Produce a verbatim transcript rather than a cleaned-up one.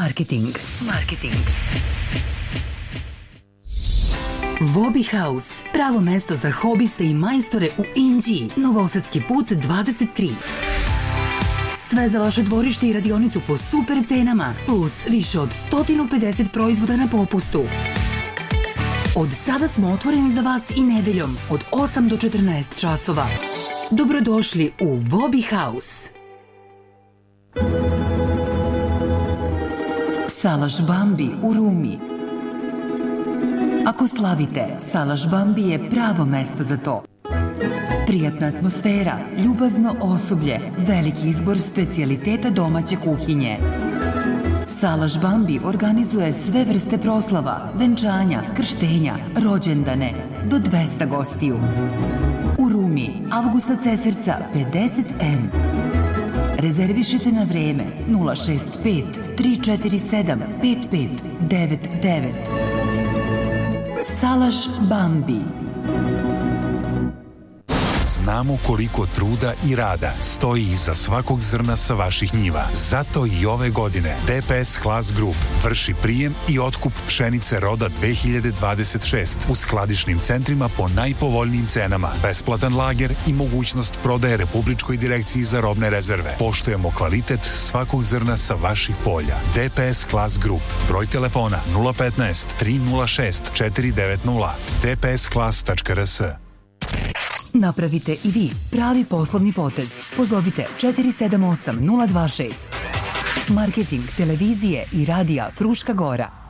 Marketing. Marketing. Vobi House, pravo mesto za hobiste i majstore u Inđiji, Novosadski put dvadeset tri. Sve za vaše dvorište i radionicu po super cenama, plus više od sto pedeset proizvoda na popustu. Od sada smo otvoreni za vas i nedeljom od osam do četrnaest časova. Dobrodošli u Vobi House. Salaš Bambi u Rumi. Ako slavite, Salaš Bambi je pravo mesto za to. Prijatna atmosfera, ljubazno osoblje, veliki izbor specijaliteta domaće kuhinje. Salaš Bambi organizuje sve vrste proslava, venčanja, krštenja, rođendane, do dvesta gostiju. U Rumi, Avgusta Cesarca pedeset em. Rezervišite na vreme nula šest pet tri četiri sedam pet pet devet devet. Salaš Bambi. Znamo koliko truda i rada stoji iza svakog zrna sa vaših njiva. Zato i ove godine D P S Class Group vrši prijem i otkup pšenice roda dve hiljade dvadeset šest u skladišnim centrima po najpovoljnijim cenama, besplatan lager i mogućnost prodaje Republičkoj direkciji za robne rezerve. Poštujemo kvalitet svakog zrna sa vaših polja. D P S Class Group. Broj telefona nula petnaest tri nula šest četiri devet nula d p s class tačka r s. Napravite i vi pravi poslovni potez. Pozovite četiri sedam osam nula dva šest. Marketing televizije i radija Fruška Gora.